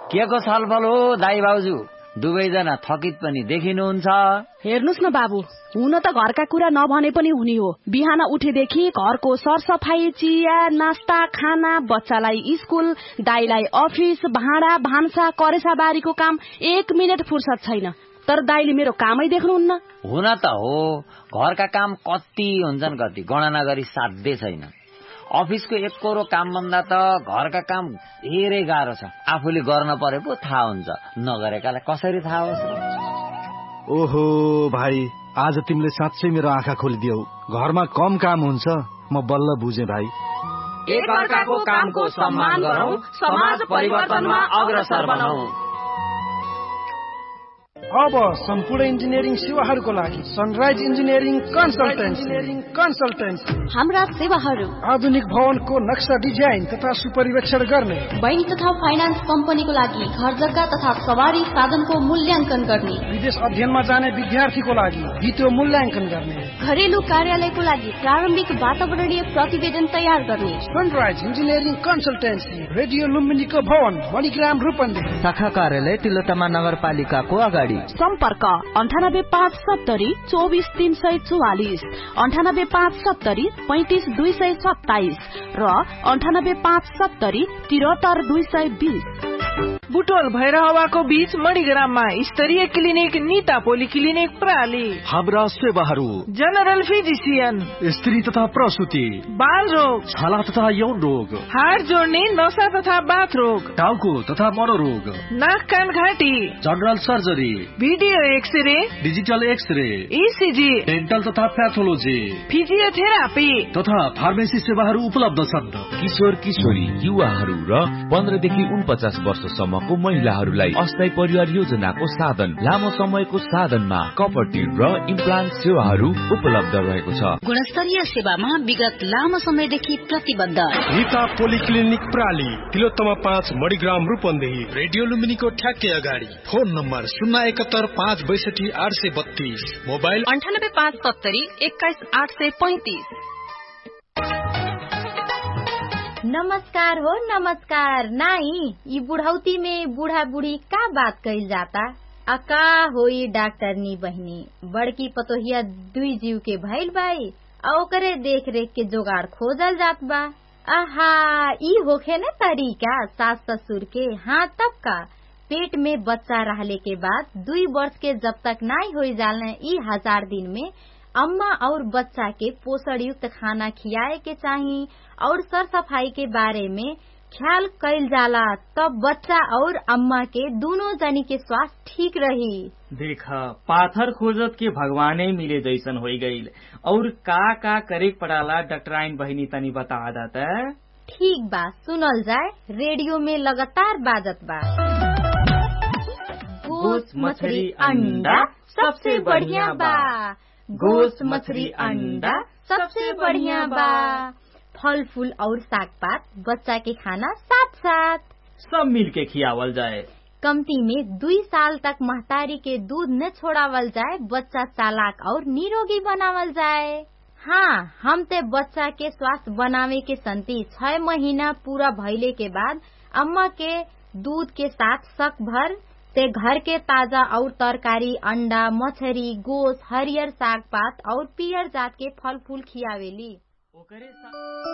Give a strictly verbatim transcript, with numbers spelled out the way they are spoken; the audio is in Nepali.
के को छलफल हो दाइ भाउजू? दुवैजना थकित पनि देखिनुहुन्छ। हेर्नुस् न बाबु, हुन त घरका कुरा नभने पनि हुने हो। बिहान उठेदेखि घरको सरसफाई, चिया, नास्ता, खाना, बच्चालाई स्कुल, दाइलाई अफिस, भाँडा भान्सा, करेसा बारीको काम, एक मिनट फुर्सद छैन। तर दाइले मेरो कामै देख्नुहुन्न। हुन त हो, घरका काम कति हुन्छन् कति गणना गरी साध्य छैन। अफिसको एक कोरो काम भन्दा त घरका काम धेरै गाह्रो छ। आफूले गर्न परे पो थाहा हुन्छ, नगरेकालाई कसरी थाहा होस् र? ओहो भाइ, आज तिमीले साँच्चै मेरो आँखा खोलिदियौ। घरमा कम काम हुन्छ, म बल्ल बुझेँ भाइ। एक अर्काको कामको सम्मान गरौँ, समाज परिवर्तनमा अग्रसर बनाऊ। अब सम्पूर्ण इन्जिनियरिङ सेवाहरूको लागि सनराइज इन्जिनियरिङ कन्सल्टेन्सी कन्सल्टेन्सी हाम्रा सेवाहरू आधुनिक भवनको नक्सा डिजाइन तथा सुपरिवेक्षण गर्ने, बैंक तथा फाइनान्स कम्पनीको लागि घर जग्गा तथा सवारी साधनको मूल्याङ्कन गर्ने, विदेश अध्ययनमा जाने विद्यार्थीको लागि भिडियो मूल्याङ्कन गर्ने, घरेलु कार्यालयको लागि प्रारम्भिक वातावरणीय प्रतिवेदन तयार गर्ने। सनराइज इन्जिनियरिङ कन्सल्टेन्सी, रेडियो लुम्बिनीको भवन, मणिग्राम रूपन्देही, शाखा कार्यालय तिलोत्तमा नगरपालिकाको अगाडि। सम्पर्क अन्ठानब्बे पाँच सत्तरी चौबिस तीन सय चौवालिस, अन्ठानब्बे पाँच सत्तरी पैंतिस दुई सय सत्ताइस र अन्ठानब्बे पाँच सत्तरी त्रिहत्तर दुई सय बीस। बुटोल भैरहवाको बीच मणिग्राममा स्तरीय क्लिनिक निता पोली क्लिनिक प्राली। हाम्रा सेवाहरू जनरल फिजिसियन, स्त्री तथा प्रसुति, बाल रोग, छाला तथा यौन रोग, हाड जोड्ने, नसा तथा बाथ रोग, टाउको तथा मनोरोग, नाक कान घाँटी, general surgery, video x-ray, digital x-ray, ECG, dental तथा प्याथोलोजी, फिजियोथेरापी तथा फार्मेसी सेवाहरू उपलब्ध छन्। किशोर किशोरी, युवाहरू र पन्ध्रदेखि उनपचास वर्षसम्मको महिलाहरूलाई अस्थायी परिवार योजनाको साधन, लामो समयको साधनमा कपटी र इम्प्लान्ट सेवाहरू उपलब्ध रहेको छ। गुणस्तरीय सेवामा विगत लामो समयदेखि प्रतिबद्ध निता पोलिक्लिनिक प्राली, तिलोत्तमा पाँच मणिग्राम रूपन्देही, रेडियो लुम्बिनीको ठ्याक्कै अगाडि। फोन नम्बर शून्य एकहत्तर पाँच बैसठी आठ सय बत्तीस, मोबाइल अंठानब्बे पाँच सत्तरी एक्काइस आठ सय पैंतीस। नमस्कार हो नमस्कार नाई, यी बुढ़ौती में बूढ़ा बूढ़ी का बात कइल जाता। अका होई डॉक्टरनी बहनी, बड़की पतोहिया दुई जीव के भइल बाई, आ ओकरे देख रेख के जोगाड़ खोजल जात बा। आहा, ई होखे न तरीका सास ससुर के। हाँ तब का, पेट में बच्चा रहले के बाद दुई वर्ष के जब तक नाई हो जालने, ई हजार दिन में अम्मा और बच्चा के पोषण युक्त खाना खियाए के चाहिए और सर सफाई के बारे में ख्याल कइल जाला, तब बच्चा और अम्मा के दोनों जनी के स्वास्थ्य ठीक रही। देखा, पाथर खोजत के भगवाने मिले जैसन हो गईल। और का का करे पड़ाला डॉक्टराइन बहिनी तनी बता दाता। ठीक बा, सुनल जाए, रेडियो में लगातार बाजत बा। गोश्त मछली अंडा सबसे बढ़िया बा, गोश्त मछली अंडा सबसे बढ़िया बा। फल फूल और साग पात बच्चा के खाना साथ साथ सब मिल के खियावल जाए। कमती में दुई साल तक महतारी के दूध न छोड़ावल जाए, बच्चा चालाक और निरोगी बनावल जाए। हाँ, हम ते बच्चा के स्वास्थ्य बनावे के संति छह महीना पूरा भइले के बाद अम्मा के दूध के साथ शक भर ते घर के ताजा और तरकारी, अंडा, मछरी, गोश्त, हरियर साग पात और पियर जात के फल फूल खियावेली।